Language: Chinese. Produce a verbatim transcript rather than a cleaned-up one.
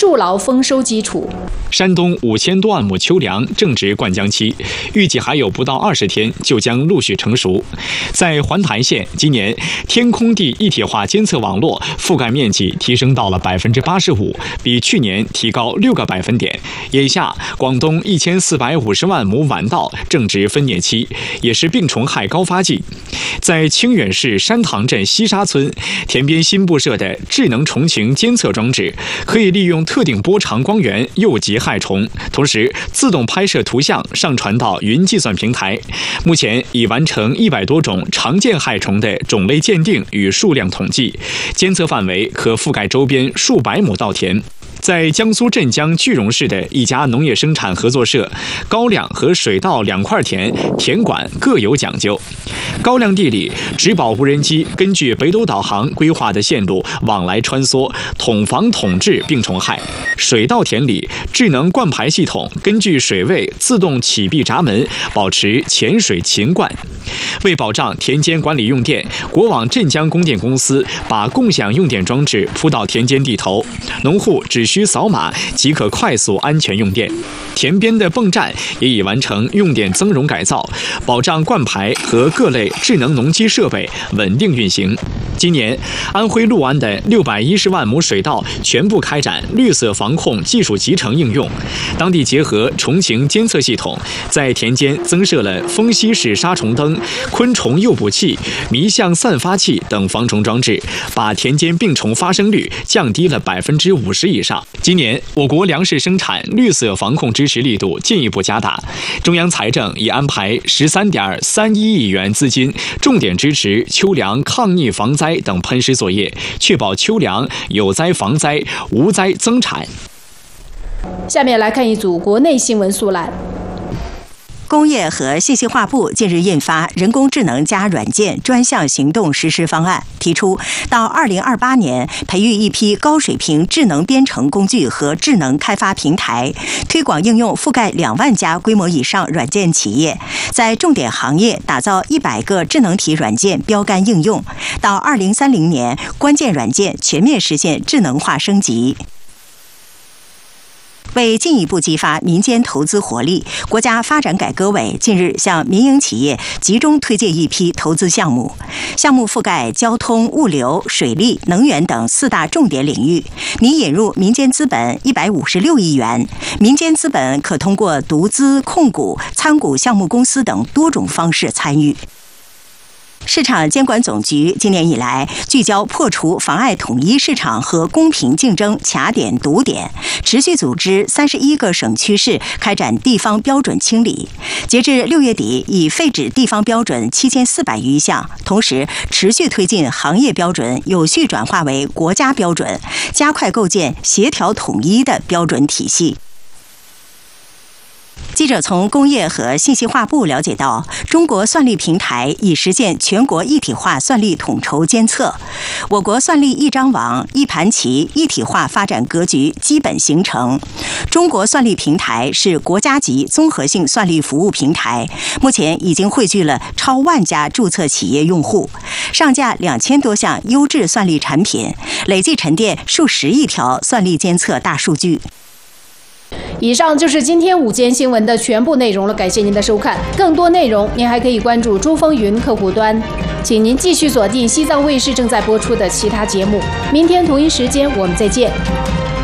筑牢丰收基础。 山东五千多万亩秋粮正值灌浆期，预计还有不到二十天就将陆续成熟。在环潭县，今年天空地一体化监测网络覆盖面积提升到了百分之八十五，比去年提高六个百分点。眼下，广东一千四百五十万亩晚稻正值分蘖期，也是病虫害高发季。在清远市山塘镇西沙村，田边新布设的智能虫群监测装置，可以利用特定波长光源诱集害虫，同时自动拍摄图像上传到云计算平台。目前已完成一百多种常见害虫的种类鉴定与数量统计，监测范围可覆盖周边数百亩稻田。在江苏镇江句容市的一家农业生产合作社，高粱和水稻两块田田管各有讲究。高粱地里，植保无人机根据北斗导航规划的线路往来穿梭，统防统治病虫害；水稻田里，智能灌排系统根据水位自动启闭闸门，保持潜水勤灌。为保障田间管理用电，国网镇江供电公司把共享用电装置铺到田间地头，农户只需扫码即可快速安全用电。田边的泵站也已完成用电增容改造，保障灌排和各类智能农机设备稳定运行。今年，安徽六安的六百一十万亩水稻全部开展绿色防控技术集成应用，当地结合虫情监测系统，在田间增设了蜂吸式杀虫灯、昆虫诱捕器、迷向散发器等防虫装置，把田间病虫发生率降低了百分之五十以上。今年，我国粮食生产绿色防控支持力度进一步加大，中央财政已安排十三点三一亿元资金，重点支持秋粮抗逆防灾等喷施作业，确保秋粮有灾防灾、无灾增产。 下面来看一组国内新闻速览。 工业和信息化部近日印发人工智能加软件专项行动实施方案，提出到二零二八年培育一批高水平智能编程工具和智能开发平台，推广应用覆盖两万家规模以上软件企业，在重点行业打造一百个智能体软件标杆应用，到二零三零年关键软件全面实现智能化升级。为进一步激发民间投资活力，国家发展改革委近日向民营企业集中推荐一批投资项目，项目覆盖交通、物流、水利、能源等四大重点领域，拟引入民间资本一百五十六亿元。民间资本可通过独资、控股、参股项目公司等多种方式参与。市场监管总局今年以来聚焦破除妨碍统一市场和公平竞争卡点堵点，持续组织三十一个省区市开展地方标准清理。截至六月底，已废止地方标准七千四百余项，同时持续推进行业标准有序转化为国家标准，加快构建协调统一的标准体系。记者从工业和信息化部了解到，中国算力平台已实现全国一体化算力统筹监测，我国算力一张网、一盘棋一体化发展格局基本形成。中国算力平台是国家级综合性算力服务平台，目前已经汇聚了超万家注册企业用户，上架两千多项优质算力产品，累计沉淀数十亿条算力监测大数据。 以上就是今天午间新闻的全部内容了，感谢您的收看。更多内容您还可以关注珠风云客户端，请您继续锁定西藏卫视正在播出的其他节目。明天同一时间我们再见。